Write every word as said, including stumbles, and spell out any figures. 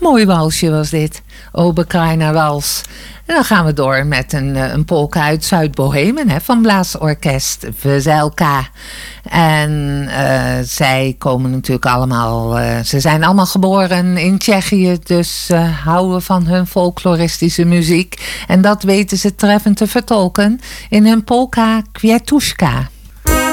Mooi walsje was dit. Oberkrainer Wals. En dan gaan we door met een, een polka uit Zuid-Bohemen, hè, van Blaasorkest Vezelka. En uh, zij komen natuurlijk allemaal, uh, ze zijn allemaal geboren in Tsjechië, dus uh, houden van hun folkloristische muziek. En dat weten ze treffend te vertolken in hun polka Kwiatuszka.